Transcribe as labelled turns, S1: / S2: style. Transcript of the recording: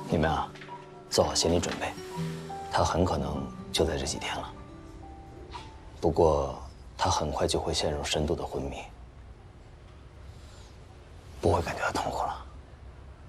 S1: 你们啊，做好心理准备，他很可能就在这几天了。不过他很快就会陷入深度的昏迷，不会感觉到痛苦了。